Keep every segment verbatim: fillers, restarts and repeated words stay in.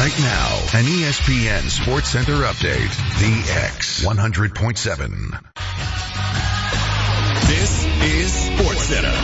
Right now, an E S P N Sports Center update. The X one hundred point seven. This is Sports Center.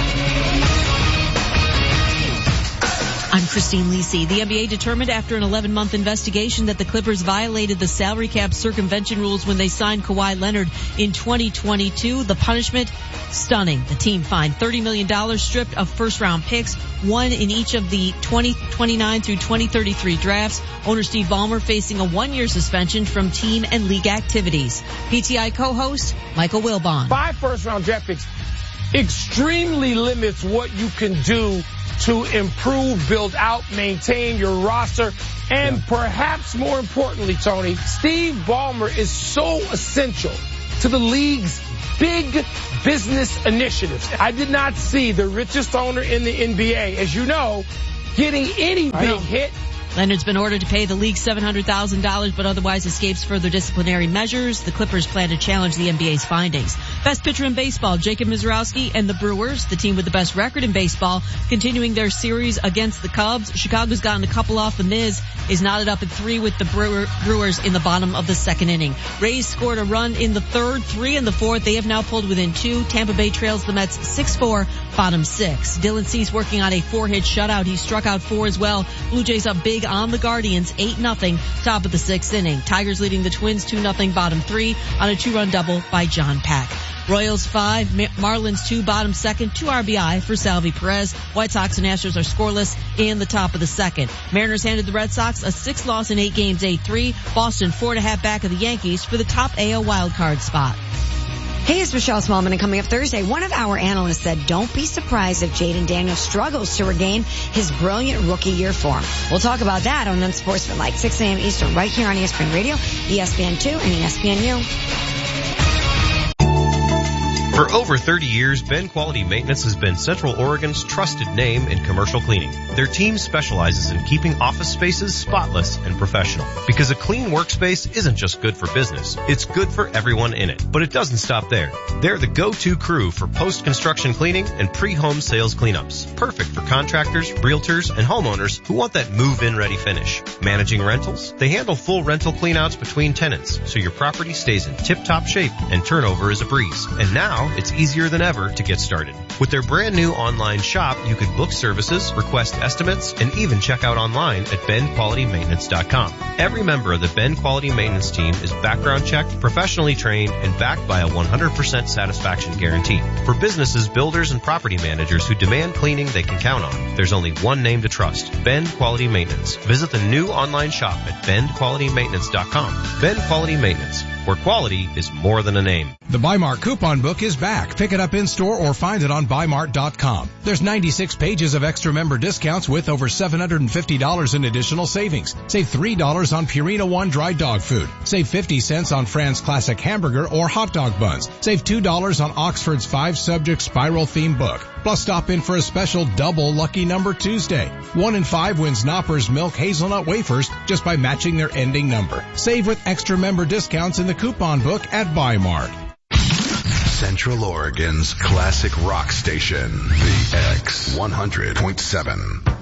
I'm Christine Lisi. The N B A determined after an eleven-month investigation that the Clippers violated the salary cap circumvention rules when they signed Kawhi Leonard in twenty twenty-two. The punishment, stunning. The team fined thirty million dollars, stripped of first-round picks, one in each of the twenty twenty-nine through twenty thirty-three drafts. Owner Steve Ballmer facing a one-year suspension from team and league activities. P T I co-host Michael Wilbon. Five first-round draft picks extremely limits what you can do to improve, build out, maintain your roster, and yeah. perhaps more importantly, Tony, Steve Ballmer is so essential to the league's big business initiatives. I did not see the richest owner in the N B A, as you know, getting any big hit. Leonard's been ordered to pay the league seven hundred thousand dollars, but otherwise escapes further disciplinary measures. The Clippers plan to challenge the N B A's findings. Best pitcher in baseball, Jacob Misiorowski and the Brewers, the team with the best record in baseball, continuing their series against the Cubs. Chicago's gotten a couple off. The Miz is knotted up at three with the Brewer, Brewers in the bottom of the second inning. Rays scored a run in the third, three in the fourth. They have now pulled within two. Tampa Bay trails the Mets six four, bottom six. Dylan Cease working on a four-hit shutout. He struck out four as well. Blue Jays up big on the Guardians, eight nothing, top of the sixth inning. Tigers leading the Twins two nothing, bottom three, on a two-run double by John Pack. Royals five, Marlins two, bottom second, two R B I for Salvi Perez. White Sox and Astros are scoreless in the top of the second. Mariners handed the Red Sox a six loss in eight games, eight three. Boston four and a half back of the Yankees for the top A L wildcard spot. Hey, it's Michelle Smallman, and coming up Thursday, one of our analysts said don't be surprised if Jaden Daniels struggles to regain his brilliant rookie year form. We'll talk about that on Unsportsmanlike, six a.m. Eastern, right here on E S P N Radio, E S P N two, and E S P N U. For over thirty years, Ben Quality Maintenance has been Central Oregon's trusted name in commercial cleaning. Their team specializes in keeping office spaces spotless and professional. Because a clean workspace isn't just good for business, it's good for everyone in it. But it doesn't stop there. They're the go-to crew for post-construction cleaning and pre-home sales cleanups. Perfect for contractors, realtors, and homeowners who want that move-in ready finish. Managing rentals? They handle full rental cleanouts between tenants, so your property stays in tip-top shape and turnover is a breeze. And now, it's easier than ever to get started. With their brand new online shop, you can book services, request estimates, and even check out online at ben quality maintenance dot com. Every member of the Ben Quality Maintenance team is background checked, professionally trained, and backed by a one hundred percent satisfaction guarantee. For businesses, builders, and property managers who demand cleaning they can count on, there's only one name to trust, Ben Quality Maintenance. Visit the new online shop at ben quality maintenance dot com. Ben Quality Maintenance, where quality is more than a name. The Bi-Mart coupon book is back. Pick it up in store or find it on buy mart dot com. There's ninety-six pages of extra member discounts with over seven hundred fifty dollars in additional savings. Save three dollars on Purina One dry dog food. Save fifty cents on Fran's Classic hamburger or hot dog buns. Save two dollars on Oxford's five-subject spiral theme book. Plus, stop in for a special double Lucky Number Tuesday. One in five wins Knoppers Milk Hazelnut Wafers just by matching their ending number. Save with extra member discounts in the coupon book at Bi-Mart. Central Oregon's classic rock station, The X one hundred point seven.